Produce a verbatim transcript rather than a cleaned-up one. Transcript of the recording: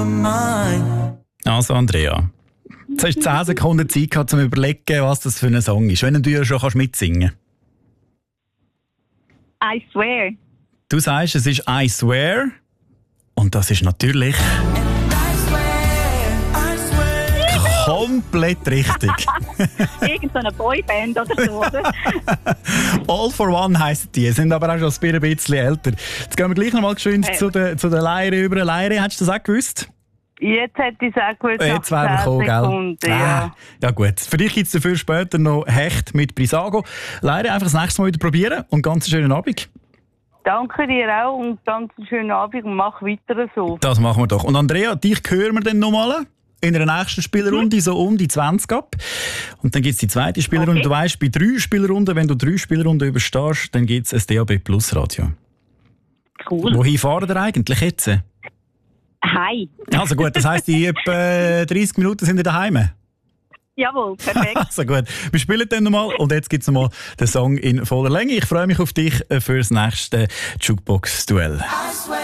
mind. Also Andrea, jetzt hast du zehn Sekunden Zeit gehabt, um zu überlegen, was das für ein Song ist. Wenn du ja schon kannst mitsingen I swear. Du sagst, es ist I Swear. Und das ist natürlich komplett richtig. Irgend so eine Boyband oder so, oder? All for One heisst die, sind aber auch schon ein bisschen älter. Jetzt gehen wir gleich noch mal geschwind Hey. zu der, zu der Leire über. Leire, hättest du das auch gewusst? Jetzt hätte ich es auch gewusst. Jetzt wären wir gekommen, gell? Sekunden, Ah, ja. ja gut. Für dich gibt es dafür später noch Hecht mit Brisago. Leire, einfach das nächste Mal wieder probieren und ganz einen schönen Abend. Danke dir auch und ganz einen schönen Abend und mach weiter so. Das machen wir doch. Und Andrea, dich hören wir dann nochmal in einer nächsten Spielrunde, so um die zwanzig ab. Und dann gibt es die zweite Spielrunde. Okay. Du weißt, bei drei Spielrunden, wenn du drei Spielrunden überstehst, dann gibt es ein D A B Plus Radio. Cool. Wohin fahren ihr eigentlich jetzt? Hi. Also gut, das heisst, in etwa dreißig Minuten sind ihr daheim. Jawohl, perfekt. Also gut, wir spielen dann nochmal und jetzt gibt es nochmal den Song in voller Länge. Ich freue mich auf dich für das nächste Jukebox-Duell.